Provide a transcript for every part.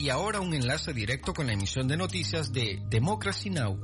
Y ahora un enlace directo con la emisión de noticias de Democracy Now!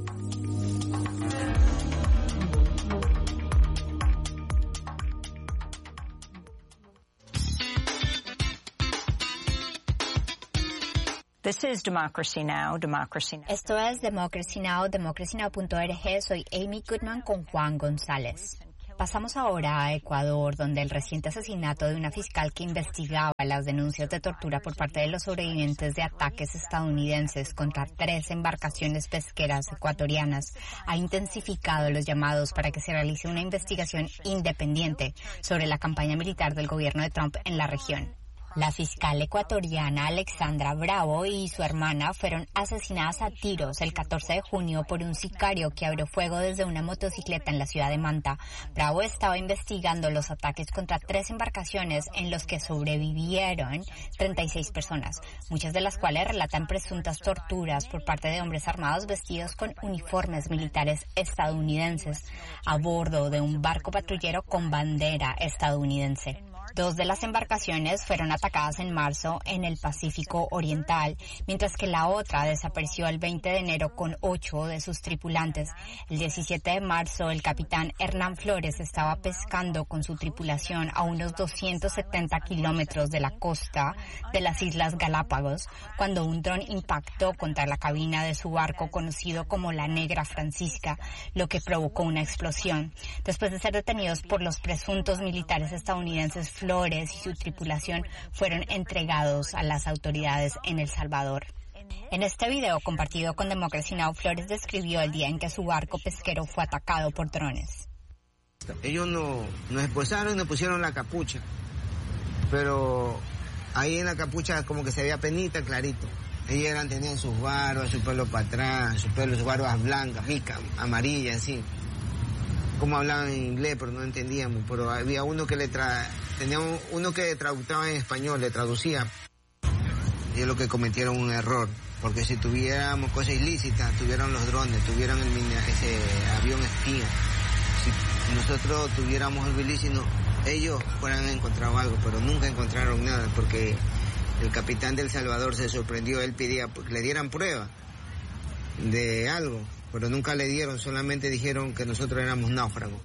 This is Democracy Now!, Democracy Now! Esto es Democracy Now!, democracynow.org. Soy Amy Goodman con Juan González. Pasamos ahora a Ecuador, donde el reciente asesinato de una fiscal que investigaba las denuncias de tortura por parte de los sobrevivientes de ataques estadounidenses contra 3 embarcaciones pesqueras ecuatorianas ha intensificado los llamados para que se realice una investigación independiente sobre la campaña militar del gobierno de Trump en la región. La fiscal ecuatoriana Alexandra Bravo y su hermana fueron asesinadas a tiros el 14 de junio por un sicario que abrió fuego desde una motocicleta en la ciudad de Manta. Bravo estaba investigando los ataques contra 3 embarcaciones en los que sobrevivieron 36 personas, muchas de las cuales relatan presuntas torturas por parte de hombres armados vestidos con uniformes militares estadounidenses a bordo de un barco patrullero con bandera estadounidense. 2 de las embarcaciones fueron atacadas en marzo en el Pacífico Oriental, mientras que la otra desapareció el 20 de enero con 8 de sus tripulantes. El 17 de marzo, el capitán Hernán Flores estaba pescando con su tripulación a unos 270 kilómetros de la costa de las Islas Galápagos, cuando un dron impactó contra la cabina de su barco conocido como la Negra Francisca, lo que provocó una explosión. Después de ser detenidos por los presuntos militares estadounidenses, Flores y su tripulación fueron entregados a las autoridades en El Salvador. En este video compartido con Democracy Now!, Flores describió el día en que su barco pesquero fue atacado por drones. Ellos nos esposaron y nos pusieron la capucha, pero ahí en la capucha como que se veía penita clarito. Ellos tenían sus barbas, su pelo para atrás, sus barbas blancas, picas, amarillas, así. Como hablaban en inglés, pero no entendíamos, pero había uno que tenía uno que traducía en español, le traducía. Y es lo que cometieron un error, porque si tuviéramos cosas ilícitas, tuvieran los drones, tuvieran ese avión espía, si nosotros tuviéramos el ilícito, ellos fueran encontrado algo, pero nunca encontraron nada, porque el capitán del Salvador se sorprendió, él pedía que le dieran prueba de algo, pero nunca le dieron, solamente dijeron que nosotros éramos náufragos.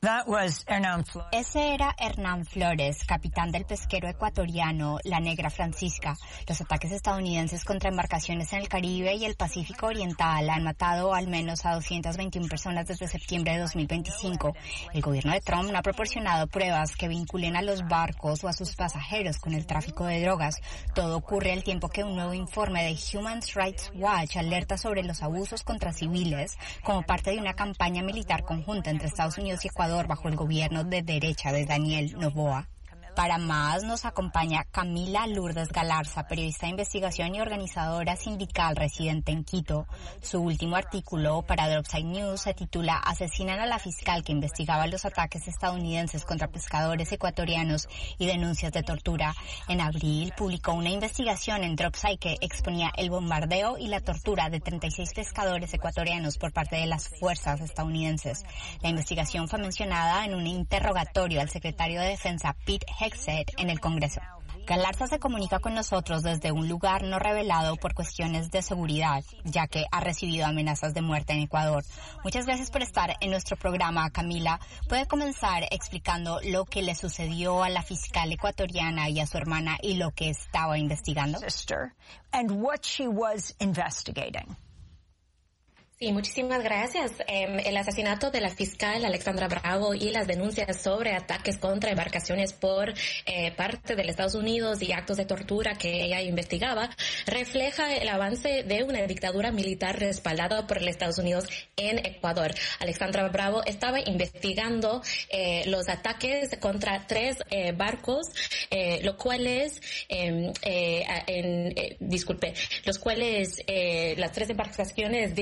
Ese era Hernán Flores, capitán del pesquero ecuatoriano La Negra Francisca. Los ataques estadounidenses contra embarcaciones en el Caribe y el Pacífico Oriental han matado al menos a 221 personas desde septiembre de 2025. El gobierno de Trump no ha proporcionado pruebas que vinculen a los barcos o a sus pasajeros con el tráfico de drogas. Todo ocurre al tiempo que un nuevo informe de Human Rights Watch alerta sobre los abusos contra civiles como parte de una campaña militar conjunta entre Estados Unidos y Ecuador bajo el gobierno de derecha de Daniel Noboa. Para más nos acompaña Camila Lourdes Galarza, periodista de investigación y organizadora sindical residente en Quito. Su último artículo para The Upside News se titula «Asesinan a la fiscal que investigaba los ataques estadounidenses contra pescadores ecuatorianos y denuncias de tortura». En abril publicó una investigación en The Upside que exponía el bombardeo y la tortura de 36 pescadores ecuatorianos por parte de las fuerzas estadounidenses. La investigación fue mencionada en un interrogatorio al secretario de Defensa Pete Hegseth en el Congreso. Galarza se comunica con nosotros desde un lugar no revelado por cuestiones de seguridad, ya que ha recibido amenazas de muerte en Ecuador. Muchas gracias por estar en nuestro programa, Camila. ¿Puede comenzar explicando lo que le sucedió a la fiscal ecuatoriana y a su hermana y lo que estaba investigando? And what she was investigating. Sí, muchísimas gracias. El asesinato de la fiscal Alexandra Bravo y las denuncias sobre ataques contra embarcaciones por parte de los Estados Unidos y actos de tortura que ella investigaba refleja el avance de una dictadura militar respaldada por los Estados Unidos en Ecuador. Alexandra Bravo estaba investigando los ataques contra 3 barcos, los cuales las 3 embarcaciones describieron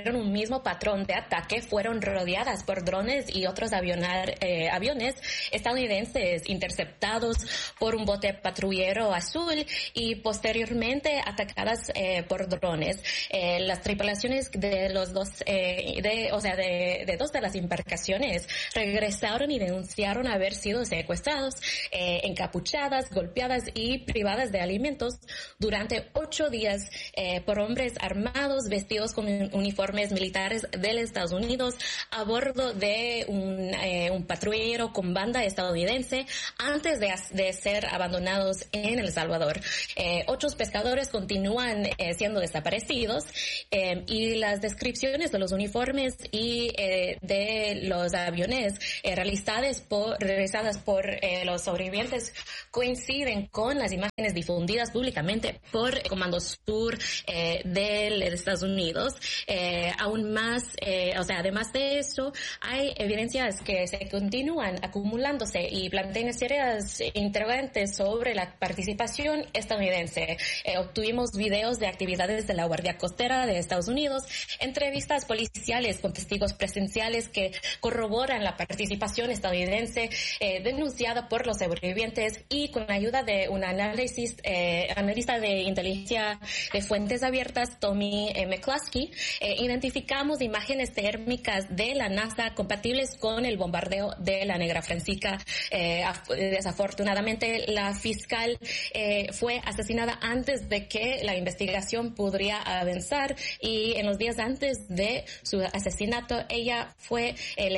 siguieron un mismo patrón de ataque fueron rodeadas por drones y otros aviones estadounidenses interceptados por un bote patrullero azul y posteriormente atacadas por drones. Las tripulaciones de los dos, de dos de las embarcaciones regresaron y denunciaron haber sido secuestrados, encapuchadas, golpeadas y privadas de alimentos durante 8 días por hombres armados vestidos con uniformes militares de los Estados Unidos a bordo de un patrullero con banda estadounidense antes de ser abandonados en El Salvador. 8 pescadores continúan siendo desaparecidos y las descripciones de los uniformes y de los aviones realizadas por los sobrevivientes coinciden con las imágenes difundidas públicamente por el Comando Sur de Estados Unidos. Aún más, además de eso, hay evidencias que se continúan acumulándose y plantean serias interrogantes sobre la participación estadounidense. Obtuvimos videos de actividades de la Guardia Costera de Estados Unidos, entrevistas policiales con testigos presenciales que corroboran la participación estadounidense denunciada por los sobrevivientes y con la ayuda de un analista de inteligencia de fuentes abiertas, Tommy McCluskey, identificamos imágenes térmicas de la NASA compatibles con el bombardeo de la Negra Francisca. Desafortunadamente, la fiscal fue asesinada antes de que la investigación pudiera avanzar y en los días antes de su asesinato ella fue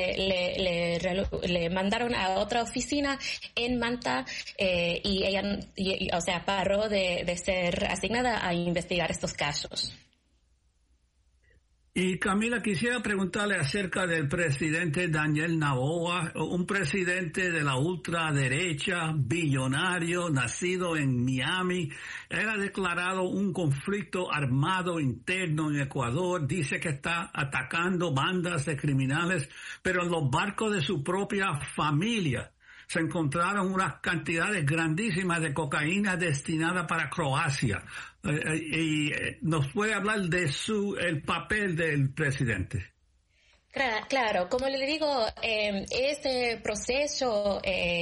le mandaron a otra oficina en Manta y ella paró de ser asignada a investigar estos casos. Y Camila, quisiera preguntarle acerca del presidente Daniel Noboa, un presidente de la ultraderecha, billonario, nacido en Miami. Él ha declarado un conflicto armado interno en Ecuador. Dice que está atacando bandas de criminales, pero en los barcos de su propia familia se encontraron unas cantidades grandísimas de cocaína destinada para Croacia. Y nos puede hablar de el papel del presidente. Claro, como le digo, este proceso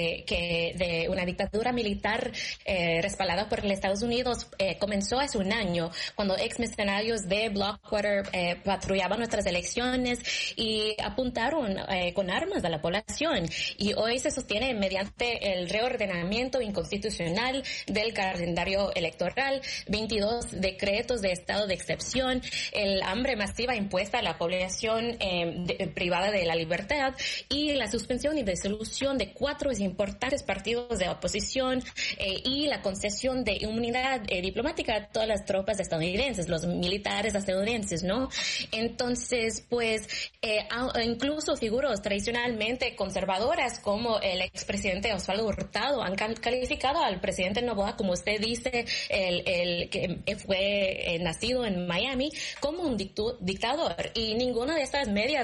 de una dictadura militar respaldada por los Estados Unidos comenzó hace un año, cuando ex mercenarios de Blackwater patrullaban nuestras elecciones y apuntaron con armas a la población. Y hoy se sostiene mediante el reordenamiento inconstitucional del calendario electoral, 22 decretos de estado de excepción, el hambre masiva impuesta a la población privada de la libertad y la suspensión y disolución de 4 importantes partidos de oposición y la concesión de inmunidad diplomática a todas las tropas estadounidenses, los militares estadounidenses, ¿no? Entonces, pues, incluso figuras tradicionalmente conservadoras como el expresidente Osvaldo Hurtado han calificado al presidente Noboa, como usted dice, el que fue nacido en Miami, como un dictador, y ninguna de estas medidas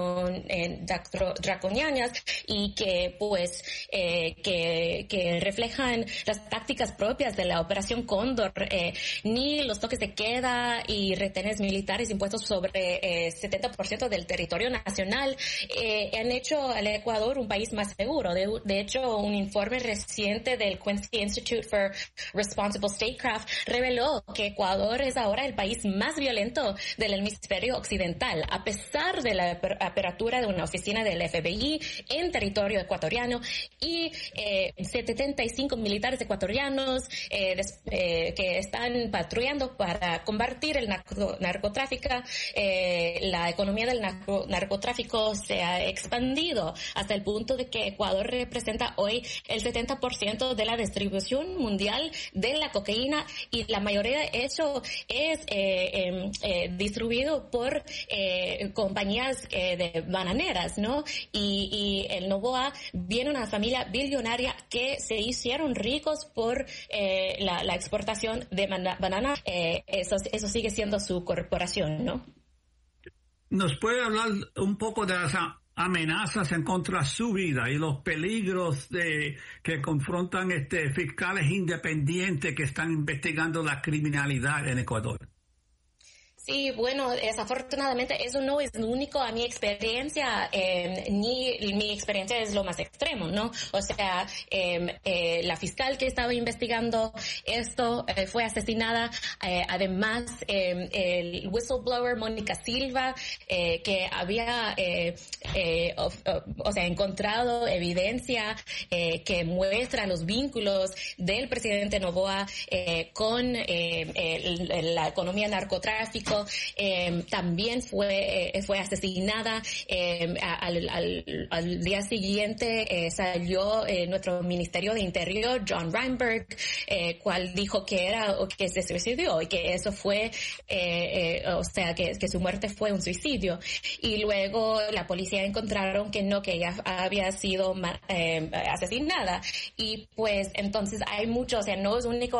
draconianas y que pues que reflejan las tácticas propias de la Operación Cóndor, ni los toques de queda y retenes militares impuestos sobre 70% del territorio nacional han hecho al Ecuador un país más seguro. De hecho, un informe reciente del Quincy Institute for Responsible Statecraft reveló que Ecuador es ahora el país más violento del hemisferio occidental, a pesar de la apertura de una oficina del FBI en territorio ecuatoriano y 75 militares ecuatorianos que están patrullando para combatir el narcotráfico. La economía del narcotráfico se ha expandido hasta el punto de que Ecuador representa hoy el 70% de la distribución mundial de la cocaína, y la mayoría de eso es distribuido por compañías de bananeras, ¿no? Y el Noboa viene de una familia billonaria que se hicieron ricos por la exportación de bananas. Eso sigue siendo su corporación, ¿no? ¿Nos puede hablar un poco de las amenazas en contra de su vida y los peligros que confrontan fiscales independientes que están investigando la criminalidad en Ecuador? Sí, bueno, desafortunadamente eso no es lo único a mi experiencia, ni mi experiencia es lo más extremo, ¿no? O sea, la fiscal que estaba investigando esto fue asesinada. Además, el whistleblower Mónica Silva, que había, encontrado evidencia que muestra los vínculos del presidente Noboa con la economía narcotráfico. También fue asesinada. Al día siguiente salió nuestro Ministerio de Interior, John Reinberg, cual dijo que se suicidó y que eso fue, que su muerte fue un suicidio. Y luego la policía encontraron que ella había sido asesinada. Y pues entonces hay mucho, no es único